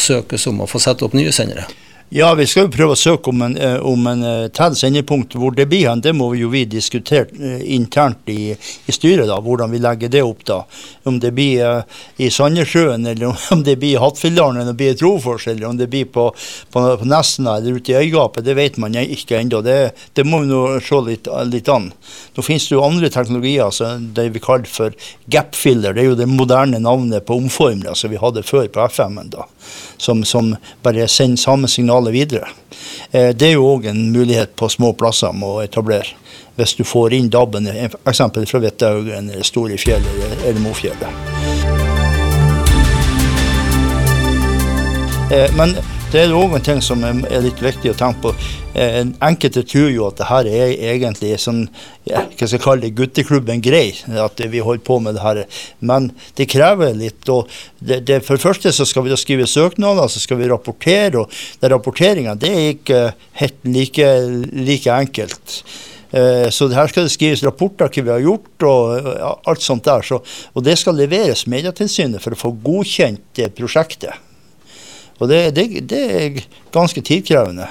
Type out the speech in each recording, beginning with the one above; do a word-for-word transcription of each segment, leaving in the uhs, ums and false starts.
søkes om å få sette opp nye sendere? Ja, vi skal jo prøve å søke om en, om en til sendepunkt hvor det blir hen. Det må vi jo vi diskutere internt i, i styret da, hvordan vi legger det opp da. Om det blir uh, i Sandnessjøen, eller om det blir i Hattfjelldalen, eller om det blir i Trofors, eller om det blir på, på, på Nesna, eller ute i Øygapet, det vet man ikke enda. Det, det må vi nå se litt, litt an. Nå finnes det jo andre teknologier, altså det vi kaller for gap-filler. Det er jo det moderne navnet på omformere som vi hadde før på F M-en da, som, som bare sender samme signal videre. Det er jo også en mulighet på små plasser med å etablere. Hvis du får inn D A B-en, eksempel fra Vettaugen, eller Storefjell, eller, eller Mofjellet. Men det er også en ting som er litt viktig å tenke på. Enkelte tror jo at det her er egentlig sånn, ja, hva skal jeg kalle det, gutteklubben grei, at vi holder på med det her. Men det krever litt, og det, det, for det første så skal vi da skrive søknader, så skal vi rapportere, og det rapporteringen, det er ikke helt like, like enkelt. Så her skal det skrives rapporter hva vi har gjort, og alt sånt der. Så, og det skal leveres Medietilsynet for å få godkjent det prosjektet. Og det, det, det er ganske tidkrevende.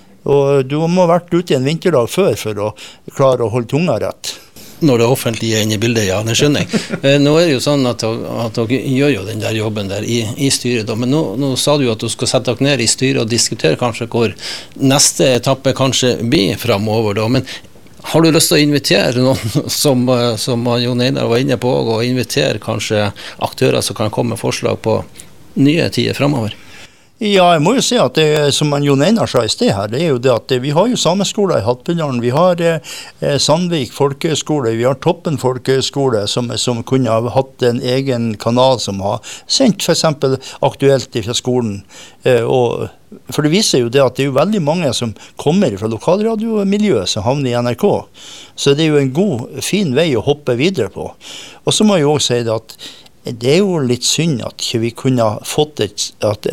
Og du må ha vært ute i en vinterdag før for å klare å holde tunga rett. Når det offentlige er inne i bildet, ja, det skjønner jeg. Nå er det jo sånn at, at dere gjør jo den der jobben der i, i styret, da. Men nå, nå sa du jo at du skal sette dere ned i styret og diskutere kanskje hvor neste etappe kanskje blir fremover da. Men har du lyst til å invitere noen som, som Jon Einar var inne på, og invitere kanskje aktører som kan komme med forslag på nye tider fremover? Ja, jeg må jo si at det, som Jon Einar sa i sted her, det er jo det at vi har jo sameskoler i Hattfjelldalen, vi har eh, Sandvik folkehøgskole, vi har Toppen folkehøgskole som, som kunne ha hatt en egen kanal som har sendt for eksempel aktuelt fra skolen. Eh, og, for det viser jo det at det er jo veldig mange som kommer fra lokalradiomiljøet som havner i N R K. Så det er jo en god, fin vei å hoppe videre på. Og så må jeg jo også si det at det er jo litt synd at vi kunne ha fått et, at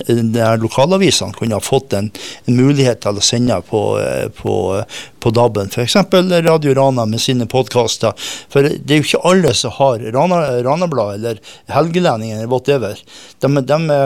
lokalavisene kunne ha fått en, en mulighet til å sende på, på, på D A B-en, for eksempel Radio Rana med sine podcaster. For det er jo ikke alle som har Rana, Ranablad eller Helgelendingen eller whatever. De, de,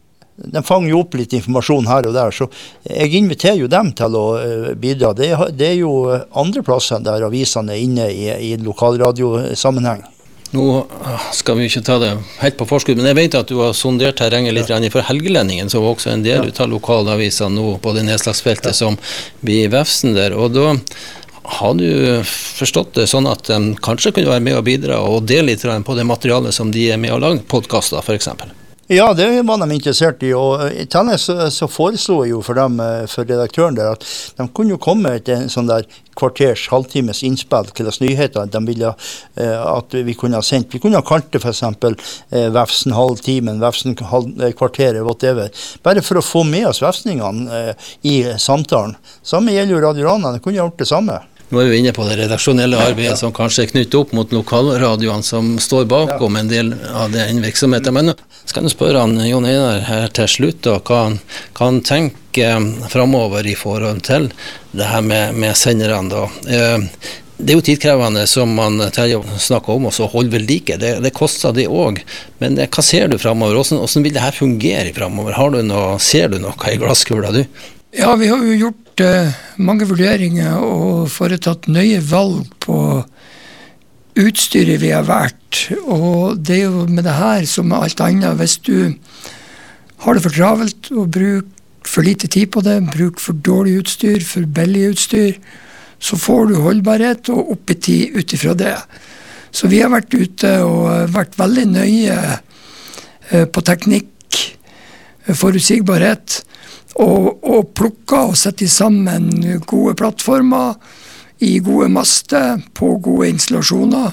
de fanger jo opp litt informasjon her og der, så jeg inviterer jo dem til å bidra. Det, det er jo andre plasser der avisene er inne i, i lokalradiosammenheng. Nå skal vi ikke ta det helt på forskudd, men jeg vet at du har sondert terrenget litt for Helgelendingen, som var også en del av lokalaviser nå på det nedslagsfeltet som blir i Vefsn der. Og da har du forstått det sånn at de kanskje kunne være med og bidra og dele litt på det materialet som de er med å lage podcaster, for eksempel? Ja, det var de interessert i, og i tillegg så, så foreslo jeg jo for dem, for redaktøren der, at de kunne jo komme til en sånn der kvarters, halvtimes innspill til oss nyheter de ville eh, at vi kunne ha sendt. Vi kunne ha kalt det for eksempel eh, Vefsn halvtimen, Vefsn halv, kvarteret, whatever. Bare for å få med oss vefsningene eh, i samtalen. Samme gjelder jo Radio Rana, de kunne ha gjort det samme. Nå er vi inne på det redaksjonelle arbeidet ja. Som kanskje er knyttet opp mot lokalradioene som står bakom ja. En del av den virksomheten. Men skal du spørre han, Jon Einar her til slutt, da, hva han kan tenke fremover i forhold til det her med, med senderne da. Eh, det er jo tidkrevende som man snakker om, og så holde ved like. Det, det koster det også. Men hva ser du fremover? Hvordan, hvordan vil det her fungere fremover? Har du noe, ser du noe i glasskula, du? Ja, vi har jo gjort uh, mange vurderinger og foretatt nøye valg på utstyret vi har vært. Og det er jo med det her som med alt annet. Hvis du har det for travelt og bruker for lite tid på det, bruker for dårlig utstyr, for billig utstyr, så får du holdbarhet og oppetid ut ifra det. Så vi har vært ute og vært veldig nøye uh, på teknikk, forutsigbarhet, Og, og plukka og sette sammen gode plattformer i gode master på gode installasjoner,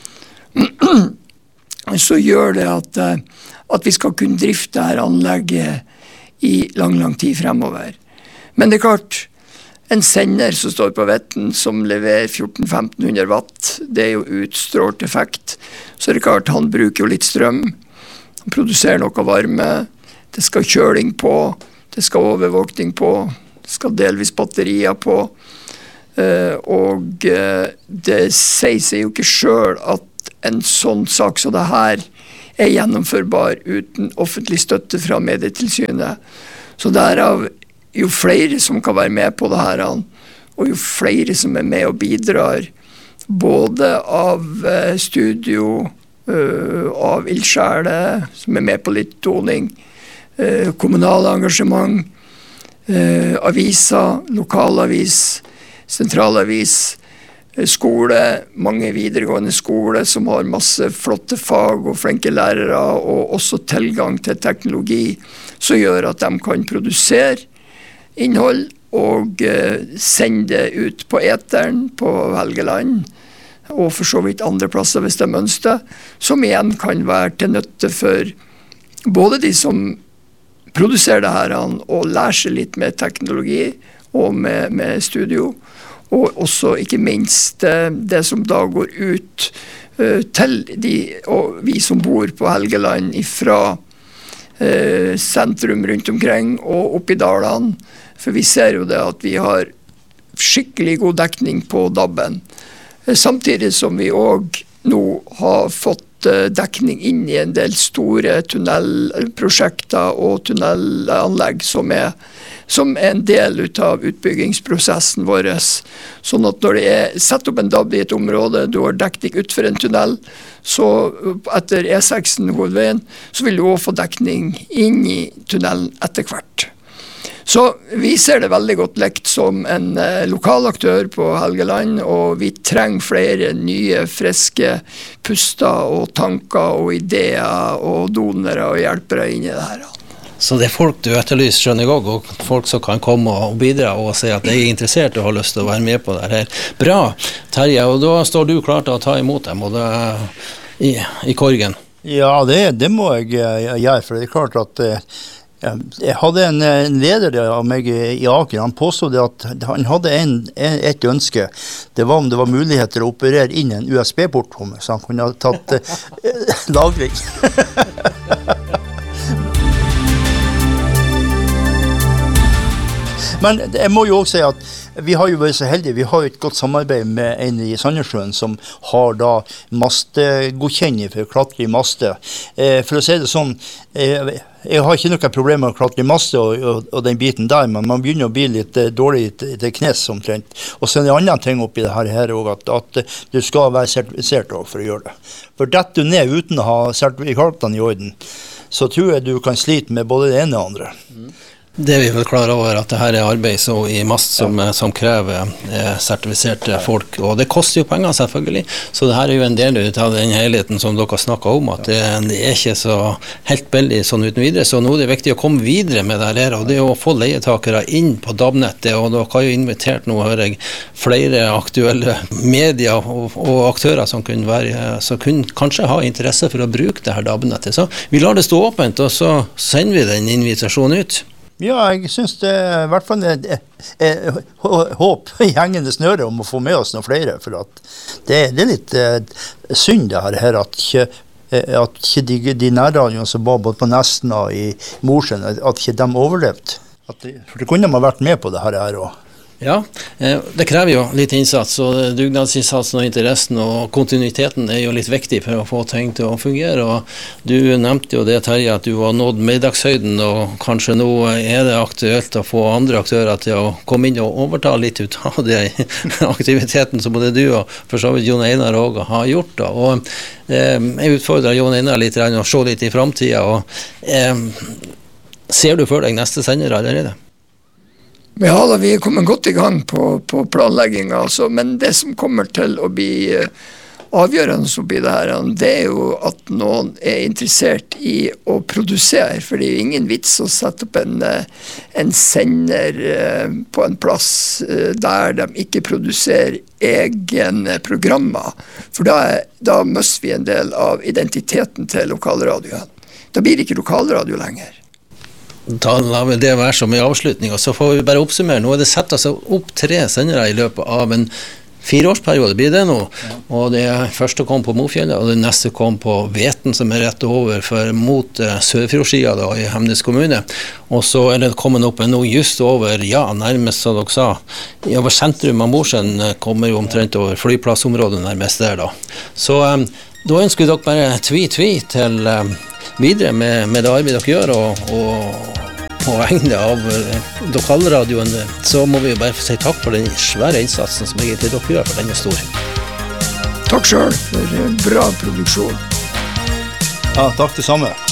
så gjør det at, at vi skal kunne drifte her anlegget i lang, lang tid fremover. Men det er klart, en sender som står på vetten som leverer fjorten til femten hundre watt, det er jo utstrålt effekt, så er det klart han bruker jo litt strøm, han produserer noe varme, det skal kjøling på, det skal overvåkning på, det skal delvis batterier på, uh, og uh, det sier seg jo ikke selv at en sånn sak som det her er gjennomførbar uten offentlig støtte fra Medietilsynet. Så derav, jo flere som kan være med på det her, og jo flere som er med og bidrar, både av studio, av ildsjæler som er med på litt toning, kommunale engasjement, aviser, lokalavis, sentralavis, skole, mange videregående skole som har masse flotte fag og flinke lærere, og også tilgang til teknologi som gjør at de kan produsere innhold og sende det ut på eteren på Helgeland, og for så vidt andre plasser hvis de ønsker, som igjen kan være til nytte for både de som produserer det her og lærer seg litt med teknologi og med, med studio, og også ikke minst det som da går ut til de, og vi som bor på Helgeland ifra sentrum rundt omkring og opp i dalene, for vi ser jo det at vi har skikkelig god dekning på D A B-en. Samtidig som vi også nå har fått dekning inn i en del store tunnelprosjekter og tunnelanlegg som er, som er en del av utbyggingsprosessen vår. Sånn at når det er sett opp en D A B i et område, du har dekning ut for en tunnel, så etter E seks hovedveien, så vil du også få dekning inn i tunnelen etter hvert. Så vi ser det veldig godt lekt som en eh, lokal aktør på Helgeland, og vi trenger flere nye, friske puster og tanker og ideer og donere og hjelpere inn i det her. Så det er folk du etterlyser, skjønner jeg også, og folk som kan komme og bidra og si at de er interessert og har lyst til å være med på det her. Bra, Terje, og da står du klar til å ta imot dem og det, i, i korgen. Ja, det, det må jeg gjøre, for det er klart at jeg hadde en, en leder av meg i Aker. Han påstod at han hadde en, et ønske. Det var om det var muligheter å operere inn en U S B-port, så han kunne ha tatt eh, lagring. Men jeg må jo også si at vi har jo vært så heldige, vi har jo et godt samarbeid med en i Sandnessjøen som har da mastegodkjenning for å klatre i maste. Eh, for å si det sånn, eh, jeg har ikke noe problem med å klatre i maste og, og, og den biten der, men man begynner å bli litt eh, dårlig til, til knes omtrent. Og så er det andre ting oppi det her, her også, at, at du skal være sertifisert også for å gjøre det. For detter du ned uten å ha sertifikatene i orden, så tror jeg du kan slite med både det ene og det andre. Mm. Det er vi vel klar over at det her er arbeid så i mast som, ja. som krever eh, sertifiserte folk, og det koster jo penger selvfølgelig, så det her er jo en del av den helheten som dere snakket om, at det, det er ikke så helt billig sånn uten videre, så nå er det viktig å komme videre med det her, og det er å få leietakere inn på D A B-nettet, og dere har jo invitert nå, hører jeg, flere aktuelle medier og, og aktører som kunne, være, som kunne kanskje ha interesse for å bruke det her D A B-nettet, så vi lar det stå åpent, og så sender vi den invitasjonen ut. Ja, jeg synes det er i hvert fall et, et, et, et håp i hengende snøre om å få med oss noen flere, for at det, det er litt uh, synd det her, at ikke, at ikke de, de nærradioene som var både på Nesna og i Mosjøen, at ikke de overlevde. At de, for det kunne man vært med på det her også. Ja, det krever jo litt innsats, og dugnadsinnsatsen og interessen og kontinuiteten er jo litt viktig for å få ting til å fungere, og du nevnte jo det, Terje, at du har nådd middagshøyden, og kanskje nå er det aktuelt å få andre aktører til å komme inn og overta litt ut av den aktiviteten som både du og for så vidt Jon Einar også har gjort. Da. Og eh, jeg utfordrer Jon Einar litt å se litt i fremtiden, og eh, ser du for deg neste sender allerede? Ja, da, vi er kommet godt i gang på, på planlegging, altså, men det som kommer til å bli avgjørende oppi det her, det er jo at noen er interessert i å produsere, for det er jo ingen vits å sette opp en, en sender på en plass der de ikke produserer egne programmer, for da, da mister vi en del av identiteten til lokalradioen. Da blir det ikke lokalradio lenger. Da lar vi det være som i avslutning, og så får vi bare oppsummere. Nå er det sett altså opp tre sendere i løpet av en fireårsperiode, blir det nå. Ja. Og det første kom på Mofjellet, og det neste kom på Veten, som er rett over for, mot uh, Sørfjordsida da, i Hemnes kommune. Og så er det kommet opp en nå just over, ja, nærmest som dere sa, over sentrum av Mosjøen kommer jo omtrent over flyplassområdet nærmest der da. Så um, Da ønsker vi dere bare tvi-tvi til um, videre med, med det arbeidet dere gjør, og, og på vegne av uh, lokalradioen, så må vi jo bare få si takk for den svære innsatsen som egentlig dere gjør, for den er stor. Takk selv for bra produksjon. Ja, takk det samme.